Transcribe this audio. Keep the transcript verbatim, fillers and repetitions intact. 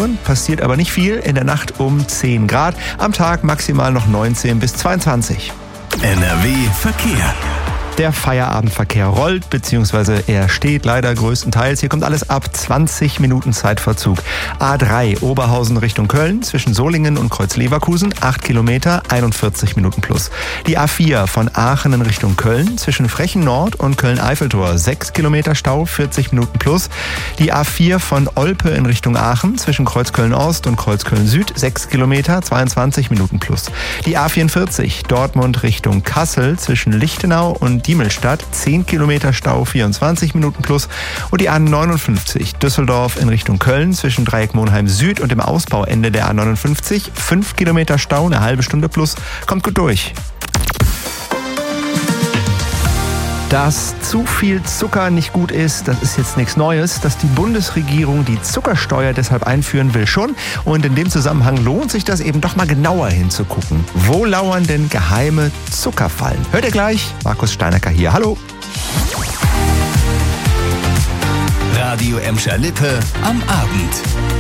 Temperaturen, passiert aber nicht viel. In der Nacht um zehn Grad, am Tag maximal noch neunzehn bis zweiundzwanzig. N R W Verkehr. Der Feierabendverkehr rollt, beziehungsweise er steht leider größtenteils. Hier kommt alles ab zwanzig Minuten Zeitverzug. A drei Oberhausen Richtung Köln zwischen Solingen und Kreuz-Leverkusen, acht Kilometer, einundvierzig Minuten plus. Die A vier von Aachen in Richtung Köln zwischen Frechen Nord und Köln-Eiffeltor, sechs Kilometer Stau, vierzig Minuten plus. Die A vier von Olpe in Richtung Aachen zwischen Kreuzköln-Ost und Kreuzköln-Süd, sechs Kilometer, zweiundzwanzig Minuten plus. Die A vierundvierzig Dortmund Richtung Kassel zwischen Lichtenau und Diemelstadt, zehn Kilometer Stau, vierundzwanzig Minuten plus. Und die A neunundfünfzig Düsseldorf in Richtung Köln zwischen Dreieck Monheim Süd und dem Ausbauende der A neunundfünfzig, fünf Kilometer Stau, eine halbe Stunde plus. Kommt gut durch. Dass zu viel Zucker nicht gut ist, das ist jetzt nichts Neues. Dass die Bundesregierung die Zuckersteuer deshalb einführen will schon. Und in dem Zusammenhang lohnt sich das eben doch mal genauer hinzugucken. Wo lauern denn geheime Zuckerfallen? Hört ihr gleich? Markus Steinecker hier. Hallo. Radio Emscher Lippe am Abend.